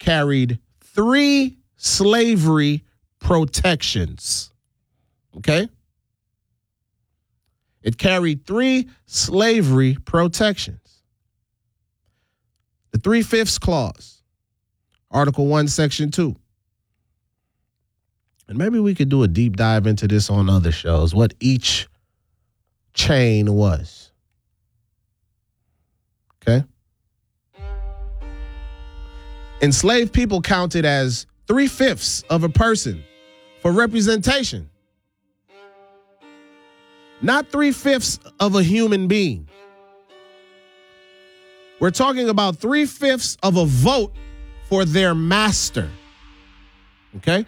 carried 3 slavery protections. Okay? It carried 3 slavery protections. The 3/5 clause, Article 1, Section 2. And maybe we could do a deep dive into this on other shows, what each chain was. Okay? Enslaved people counted as 3/5 of a person for representation. Not 3/5 of a human being. We're talking about 3/5 of a vote for their master. Okay?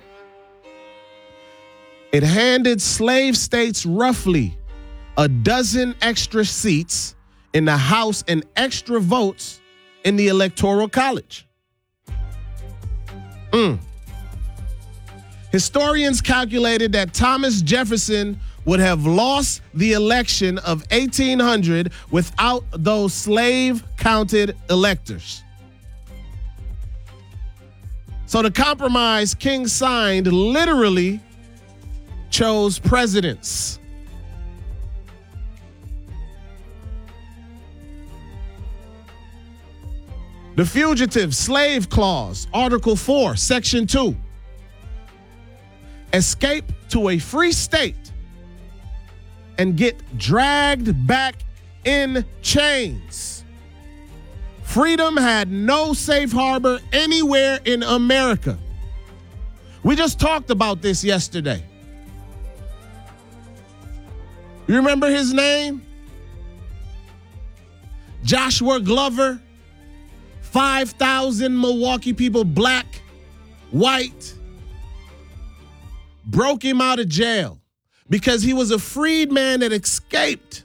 It handed slave states roughly a dozen extra seats in the House and extra votes in the Electoral College. Historians calculated that Thomas Jefferson would have lost the election of 1800 without those slave-counted electors. So the compromise King signed literally chose presidents. The Fugitive Slave Clause, Article 4, Section 2. Escape to a free state and get dragged back in chains. Freedom had no safe harbor anywhere in America. We just talked about this yesterday. You remember his name? Joshua Glover. 5,000 Milwaukee people, black, white, broke him out of jail because he was a freedman that escaped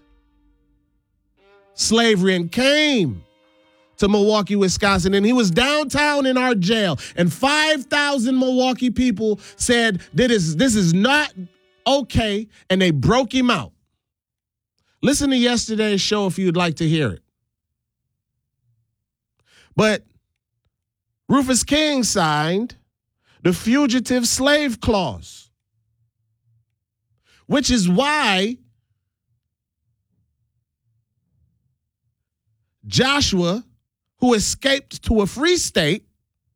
slavery and came to Milwaukee, Wisconsin. And he was downtown in our jail. And 5,000 Milwaukee people said, this is not okay. And they broke him out. Listen to yesterday's show if you'd like to hear it. But Rufus King signed the Fugitive Slave Clause, which is why Joshua, who escaped to a free state,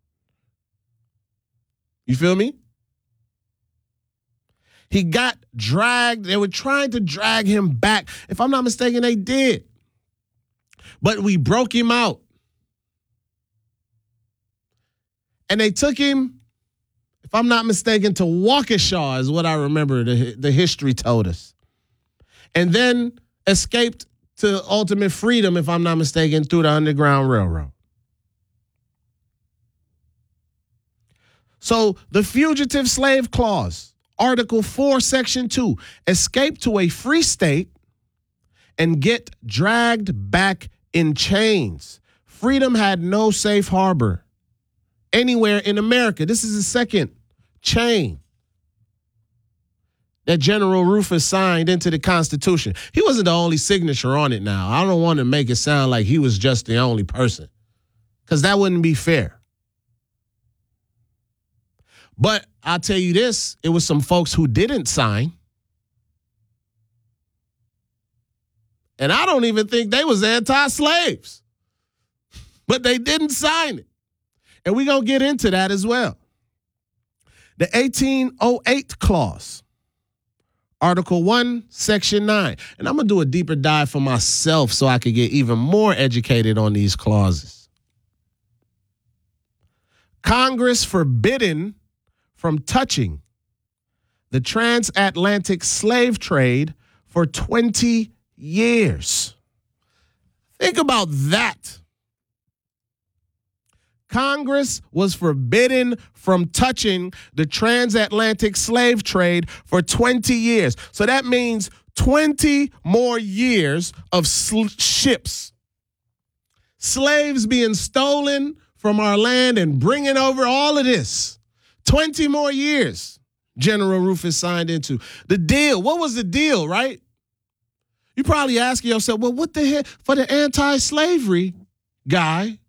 you feel me? He got dragged. They were trying to drag him back. If I'm not mistaken, they did. But we broke him out. And they took him, if I'm not mistaken, to Waukesha is what I remember the history told us. And then escaped to ultimate freedom, if I'm not mistaken, through the Underground Railroad. So the Fugitive Slave Clause, Article 4, Section 2, escape to a free state and get dragged back in chains. Freedom had no safe harbor anywhere in America. This is the second chain that General Rufus signed into the Constitution. He wasn't the only signature on it now. I don't want to make it sound like he was just the only person, because that wouldn't be fair. But I'll tell you this, it was some folks who didn't sign. And I don't even think they was anti-slaves. But they didn't sign it. And we're going to get into that as well. The 1808 Clause, Article 1, Section 9. And I'm going to do a deeper dive for myself so I could get even more educated on these clauses. Congress forbidden from touching the transatlantic slave trade for 20 years. Think about that. Congress was forbidden from touching the transatlantic slave trade for 20 years. So that means 20 more years of ships. Slaves being stolen from our land and bringing over all of this. 20 more years General Rufus signed into. The deal, what was the deal, right? You probably asking yourself, well, what the heck for the anti-slavery guy?